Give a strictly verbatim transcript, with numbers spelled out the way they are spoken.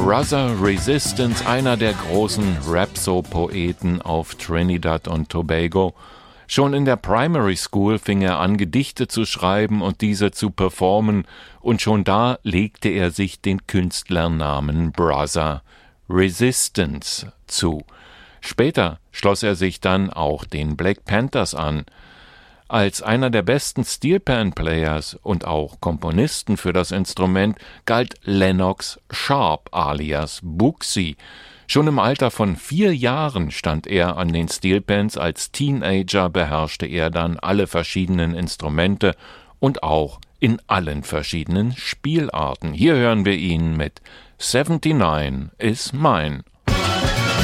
Brother Resistance, einer der großen Rhapso-Poeten auf Trinidad und Tobago. Schon in der Primary School fing er an, Gedichte zu schreiben und diese zu performen, und schon da legte er sich den Künstlernamen Brother Resistance zu. Später schloss er sich dann auch den Black Panthers an. Als einer der besten Steelpan-Players und auch Komponisten für das Instrument galt Lennox Sharp alias Bugsy. Schon im Alter von vier Jahren stand er an den Steelpans, als Teenager beherrschte er dann alle verschiedenen Instrumente und auch in allen verschiedenen Spielarten. Hier hören wir ihn mit seventy-nine is Mine.